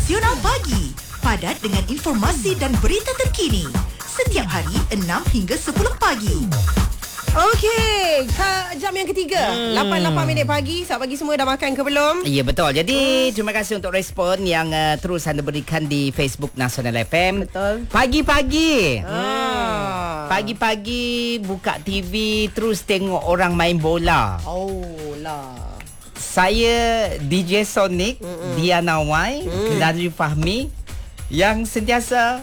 Nasional Pagi. Padat dengan informasi dan berita terkini. Setiap hari 6 hingga 10 pagi. Okey, jam yang ketiga 8 minit pagi. Selamat pagi semua, dah makan ke belum? Ya, betul. Jadi terima kasih untuk respon yang terus anda berikan di Facebook Nasional FM. Betul. Pagi-pagi Pagi-pagi buka TV terus tengok orang main bola. Oh lah. Saya DJ Sonic, Diana Wai, Nazri Fahmi yang sentiasa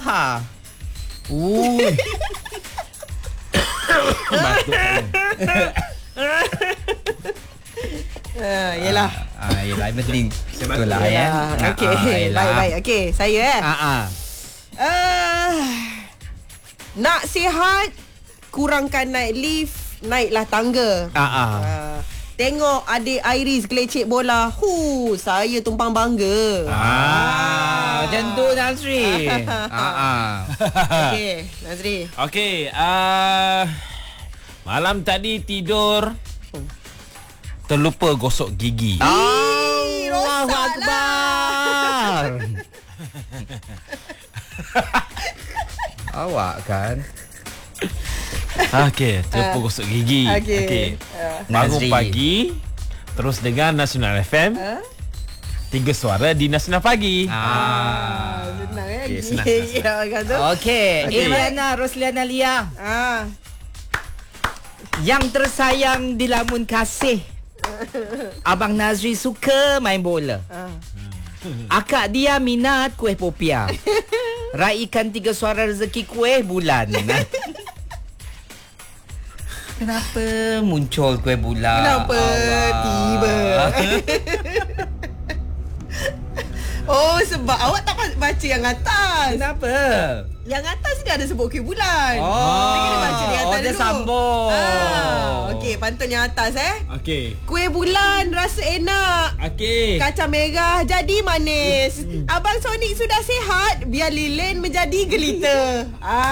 Yelah. Yelah, penting. Betul lah ya. Okey, baik-baik. Okey, saya nak sihat, kurangkan naik lift, naiklah tangga. Tengok adik Iris gelecek bola. Saya tumpang bangga. Macam tu Nazri. Okey, Nazri. Okey, malam tadi tidur terlupa gosok gigi. Allahu Akbar. Awak kan. Okey, terlupa gosok gigi. Okey. Bangun Nazri. pagi terus dengar Nasional FM. 3 suara di Nasional Pagi. Senang Okey, senang. Okey, Eliana Rosliana Lia. Yang tersayang di lamun kasih. Abang Nazri suka main bola. Akak dia minat kuih popia. Raikan 3 suara rezeki kuih bulan. Kenapa muncul kuih bulan? Kenapa tiba? Oh, sebab awak tak baca yang atas. Kenapa? Yang atas dia ada sebut kuih bulan. Oh, Dia kena baca yang atas dia dulu. sambung. Okey, pantun yang atas Okey. Kuih bulan rasa enak. Okey. Kacang merah jadi manis. Abang Sonic sudah sihat, biar lilin menjadi gelita.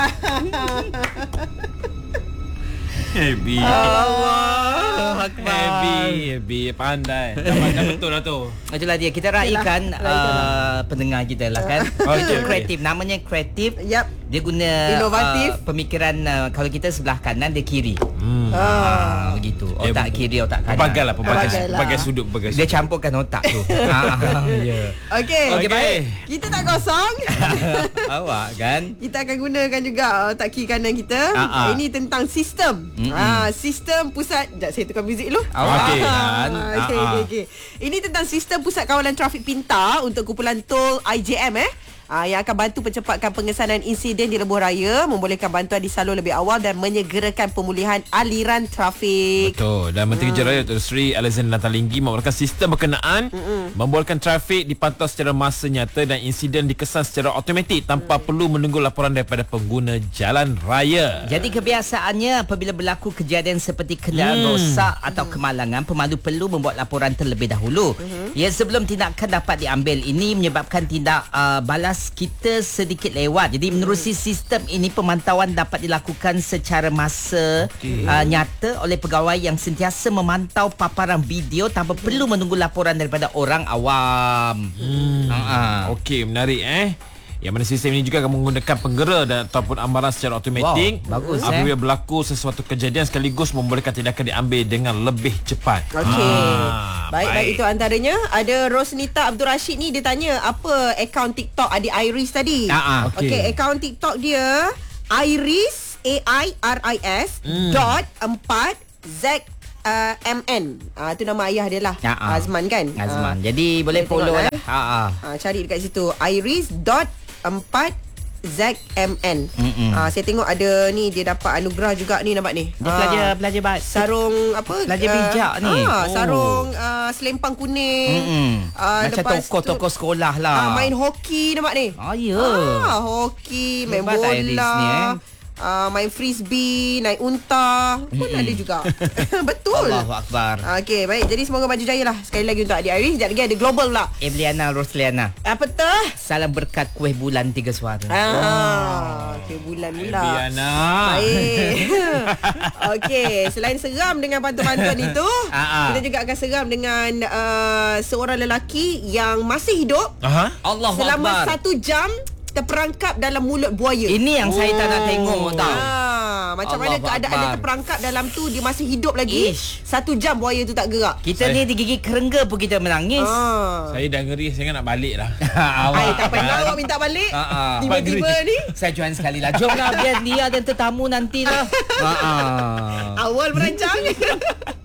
Happy. Allah Akbar. Happy. Pandai. Dah betul lah tu. Itulah dia. Kita raikan pendengar kita lah kan. Itu kreatif. Namanya kreatif. Yap. Dia guna Inovatif. pemikiran kalau kita sebelah kanan dia kiri. Begitu. Otak kiri, otak kanan. Pelbagai lah. Pelbagai Pelbagai sudut. Dia campurkan otak tu. Okey. Okey. Kita tak kosong. Awak kan. Kita akan gunakan juga otak kiri kanan kita. Ini tentang sistem. Sistem pusat. Sekejap, saya tukar muzik dulu. Okey. Okey. Ini tentang sistem pusat kawalan trafik pintar untuk kumpulan tol IJM yang akan bantu percepatkan pengesanan insiden di lebuh raya, membolehkan bantuan disalur lebih awal dan menyegerakan pemulihan aliran trafik. Betul. Dan Menteri Kerja Raya Dr. Sri Alexander Natalinggi membenarkan sistem berkenaan membolehkan trafik dipantau secara masa nyata dan insiden dikesan secara automatik tanpa perlu menunggu laporan daripada pengguna jalan raya. Jadi kebiasaannya apabila berlaku kejadian seperti kenderaan rosak atau kemalangan, pemandu perlu membuat laporan terlebih dahulu. Sebelum tindakan dapat diambil. Ini menyebabkan tindak balas kita sedikit lewat. Jadi menerusi sistem ini, pemantauan dapat dilakukan secara masa nyata oleh pegawai yang sentiasa memantau paparan video tanpa perlu menunggu laporan daripada orang awam. Okey, menarik Yang mana sistem ini juga akan menggunakan penggera dan ataupun amaran secara automatik. Bagus apabila berlaku sesuatu kejadian sekaligus membolehkan tindakan diambil dengan lebih cepat. Okey. Baik, itu antaranya. Ada Rosnita Abdul Rashid ni, dia tanya apa akaun TikTok adik Iris tadi. Okey, akaun TikTok dia Iris AIRIS .4Z MN. Itu nama ayah dia lah. Azman kan? Azman. Jadi boleh follow lah. Cari dekat situ Iris.4ZMN. Saya tengok ada ni, dia dapat anugerah juga ni, nampak ni. Dia pelajar baik. Sarung apa? Pelajar bijak ni. Sarung selempang kuning. Macam tokoh-tokoh sekolah lah. Main hoki, nampak ni. Ya. Hoki, main Hebat Iris bola. ni, main frisbee, naik unta pun ada juga. Betul. Allahu Akbar. Okey, baik. Jadi semoga maju jaya lah. Sekali lagi untuk adik Iris. Sekejap lagi ada global pula. Ebliana Rosliana. Apa tu? Salam berkat kuih bulan 3 suara. Okey, bulan pula. Biana. Baik. Okey, selain seram dengan pantun-pantun itu, kita juga akan seram dengan seorang lelaki yang masih hidup Allahu selama Akbar. 1 jam terperangkap dalam mulut buaya. Ini yang saya tak nak tengok tau. Macam Allahu mana keadaan Akbar. dia terperangkap dalam tu, dia masih hidup lagi. Ish. 1 jam buaya tu tak gerak. Kita ni digigit kerengga pun kita menangis. Saya dah ngeri, saya nak balik lah. Ay, tak payah awak minta balik. Tiba-tiba ni Saya join sekali lah. Jom lah biar dia dan tetamu nantilah. awal merancang.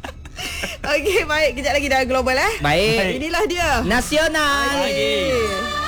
Okey, baik. Kejap lagi dah global Baik. Inilah dia Nasional. Okey.